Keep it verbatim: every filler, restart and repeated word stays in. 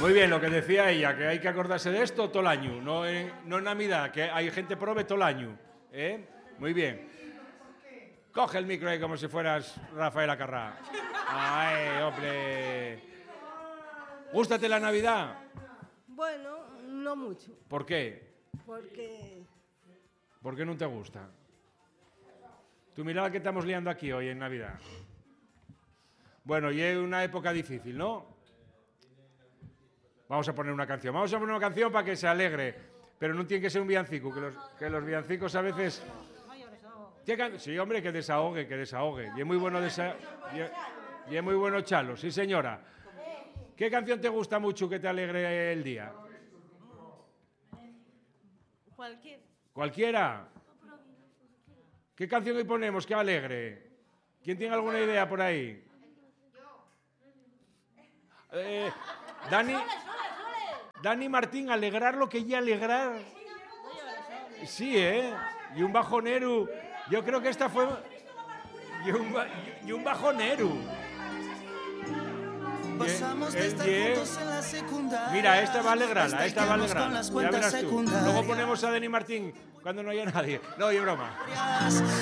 Muy bien, lo que decía ella, que hay que acordarse de esto todo el año, no en, no en Navidad, que hay gente prove todo el año. ¿Eh? Muy bien. Coge el micro ahí como si fueras Rafael Acarrá. ¡Ay, hombre! ¿Gústate la Navidad? Bueno, no mucho. ¿Por qué? Porque... ¿Por qué no te gusta? Tú mira la que estamos liando aquí hoy en Navidad. Bueno, y es una época difícil, ¿no? Vamos a poner una canción. Vamos a poner una canción para que se alegre. Pero no tiene que ser un villancico, que los, que los villancicos a veces... Sí, hombre, que desahogue, que desahogue. Y es muy bueno desa... y es muy bueno chalo, sí señora. ¿Qué canción te gusta mucho que te alegre el día? Cualquier. ¿Cualquiera? ¿Qué canción hoy ponemos que alegre? ¿Quién tiene alguna idea por ahí? Eh, Dani, Dani Martín, alegrar lo que ya alegrar. Sí, ¿eh? Y un bajonero. Yo creo que esta fue... Y un, y un bajonero. Pasamos de estar juntos en la secundaria. Mira, esta va a alegrarla, esta va a alegrarla. Ya verás tú. Luego ponemos a Dani Martín cuando no haya nadie. No, y broma.